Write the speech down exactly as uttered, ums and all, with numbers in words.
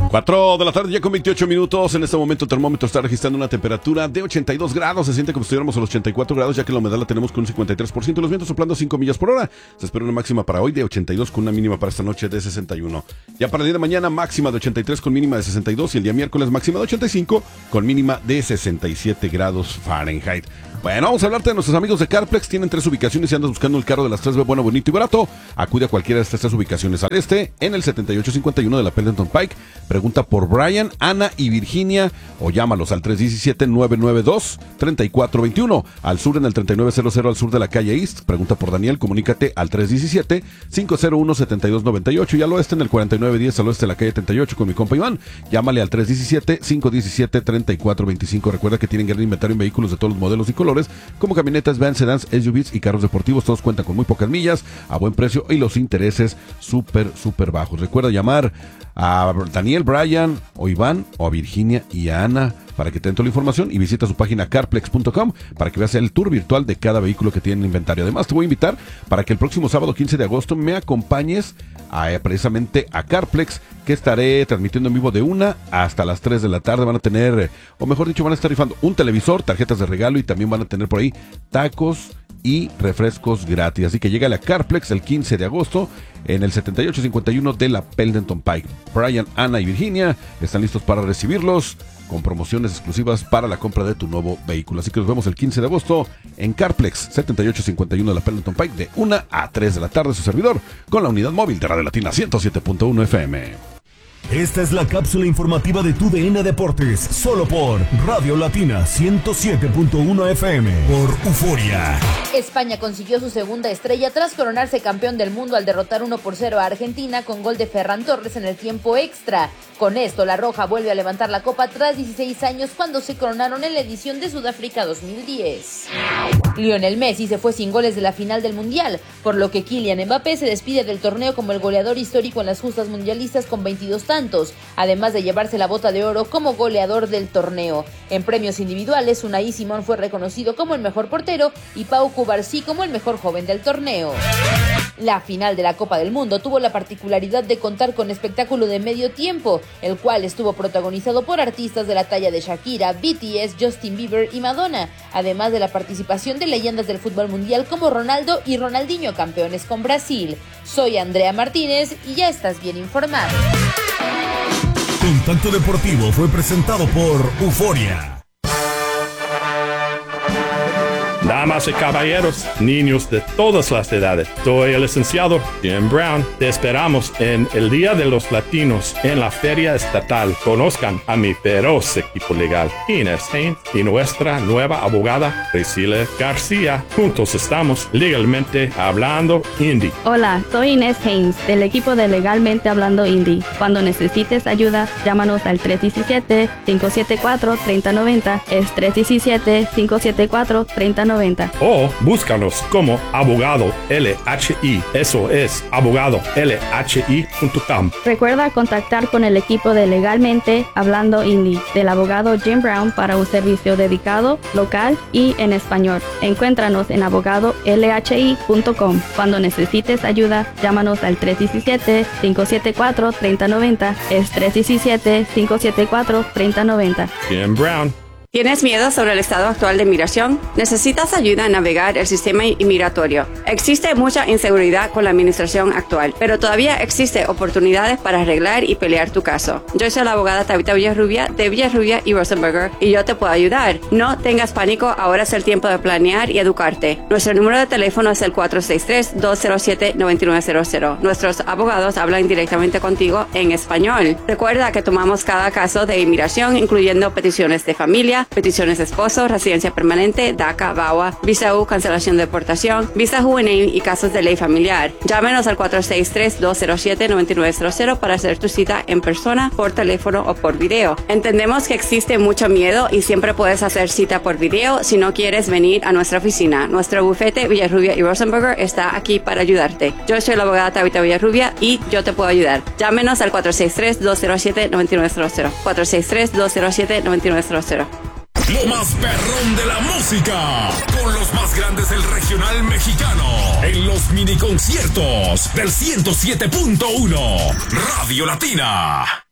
cuatro de la tarde ya con veintiocho minutos. En este momento el termómetro está registrando una temperatura de ochenta y dos grados. Se siente como si estuviéramos a los ochenta y cuatro grados, ya que la humedad la tenemos con un cincuenta y tres por ciento. Los vientos soplando cinco millas por hora. Se espera una máxima para hoy de ochenta y dos con una mínima para esta noche de sesenta y uno. Ya para el día de mañana máxima de ochenta y tres con mínima de sesenta y dos. Y el día miércoles máxima de ochenta y cinco con mínima de sesenta y siete grados Fahrenheit. Bueno, vamos a hablarte de nuestros amigos de Carplex. Tienen tres ubicaciones y andas buscando el carro de las tres B bueno, bonito y barato. Acude a cualquiera de estas tres ubicaciones. Al este, en el setenta y ocho cincuenta y uno de la Pendleton Pike. Pregunta por Brian, Ana y Virginia o llámalos al tres uno siete, nueve nueve dos, tres cuatro dos uno. Al sur en el treinta y nueve cero cero al sur de la calle East. Pregunta por Daniel, comunícate al tres uno siete, cinco cero uno, siete dos nueve ocho. Y al oeste en el cuarenta y nueve diez al oeste de la calle treinta y ocho con mi compa Iván. Llámale al tres uno siete, cinco uno siete, tres cuatro dos cinco. Recuerda que tienen gran inventario en vehículos de todos los modelos y colores, como camionetas, vans, sedans, S U Vs y carros deportivos. Todos cuentan con muy pocas millas, a buen precio y los intereses súper, súper bajos. Recuerda llamar a Daniel, Brian o Iván o a Virginia y a Ana para que te den toda la información y visita su página carplex punto com para que veas el tour virtual de cada vehículo que tienen en inventario. Además, te voy a invitar para que el próximo sábado quince de agosto me acompañes a, precisamente a Carplex, que estaré transmitiendo en vivo de una hasta las tres de la tarde. Van a tener, o mejor dicho, van a estar rifando un televisor, tarjetas de regalo y también van a tener por ahí tacos y refrescos gratis. Así que llega a Carplex el quince de agosto en el setenta y ocho cincuenta y uno de la Pendleton Pike. Brian, Ana y Virginia están listos para recibirlos con promociones exclusivas para la compra de tu nuevo vehículo. Así que nos vemos el quince de agosto en Carplex setenta y ocho cincuenta y uno de la Pendleton Pike de una a tres de la tarde. Su servidor con la unidad móvil de Radio Latina ciento siete punto uno F M. Esta es la cápsula informativa de tu D N Deportes, solo por Radio Latina ciento siete punto uno F M, por Euforia. España consiguió su segunda estrella tras coronarse campeón del mundo al derrotar uno por cero a Argentina con gol de Ferran Torres en el tiempo extra. Con esto, la Roja vuelve a levantar la copa tras dieciséis años cuando se coronaron en la edición de Sudáfrica dos mil diez. Lionel Messi se fue sin goles de la final del Mundial, por lo que Kylian Mbappé se despide del torneo como el goleador histórico en las justas mundialistas con veintidós tantos, además de llevarse la bota de oro como goleador del torneo. En premios individuales, Unai Simón fue reconocido como el mejor portero y Pau Cubarsí como el mejor joven del torneo. La final de la Copa del Mundo tuvo la particularidad de contar con espectáculo de medio tiempo, el cual estuvo protagonizado por artistas de la talla de Shakira, B T S, Justin Bieber y Madonna, además de la participación de leyendas del fútbol mundial como Ronaldo y Ronaldinho, campeones con Brasil. Soy Andrea Martínez y ya estás bien informado. Contacto Deportivo fue presentado por Euforia. Damas y caballeros, niños de todas las edades, soy el licenciado Jim Brown. Te esperamos en el Día de los Latinos en la Feria Estatal. Conozcan a mi feroz equipo legal, Inés Haynes, y nuestra nueva abogada, Priscilla García. Juntos estamos legalmente hablando indie. Hola, soy Inés Haynes, del equipo de Legalmente Hablando Indie. Cuando necesites ayuda, llámanos al tres uno siete, cinco siete cuatro, tres cero nueve cero. Es tres uno siete, cinco siete cuatro, tres cero nueve cero. O búscanos como Abogado L H I. Eso es abogado L H I punto com. Recuerda contactar con el equipo de Legalmente Hablando Indie del abogado Jim Brown para un servicio dedicado, local y en español. Encuéntranos en abogado L H I punto com. Cuando necesites ayuda, llámanos al tres uno siete, cinco siete cuatro, tres cero nueve cero. Es tres uno siete, cinco siete cuatro, tres cero nueve cero. Jim Brown. ¿Tienes miedo sobre el estado actual de migración? ¿Necesitas ayuda en navegar el sistema inmigratorio? Existe mucha inseguridad con la administración actual, pero todavía existe oportunidades para arreglar y pelear tu caso. Yo soy la abogada Tabitha Villarrubia de Villarrubia y Rosenberger y yo te puedo ayudar. No tengas pánico, ahora es el tiempo de planear y educarte. Nuestro número de teléfono es el cuatro seis tres, dos cero siete, nueve nueve cero cero. Nuestros abogados hablan directamente contigo en español. Recuerda que tomamos cada caso de inmigración, incluyendo peticiones de familia, peticiones de esposo, residencia permanente, DACA, V A W A, visa U, cancelación de deportación, visa juvenil y casos de ley familiar. Llámenos al cuatro seis tres, dos cero siete, nueve nueve cero cero para hacer tu cita en persona, por teléfono o por video. Entendemos que existe mucho miedo y siempre puedes hacer cita por video si no quieres venir a nuestra oficina. Nuestro bufete Villarrubia y Rosenberger está aquí para ayudarte. Yo soy la abogada Tabitha Villarrubia y yo te puedo ayudar. Llámenos al cuatro seis tres, dos cero siete, nueve nueve cero cero. cuatro seis tres, dos cero siete, nueve nueve cero cero. Lo más perrón de la música, con los más grandes del regional mexicano, en los mini conciertos del ciento siete punto uno Radio Latina.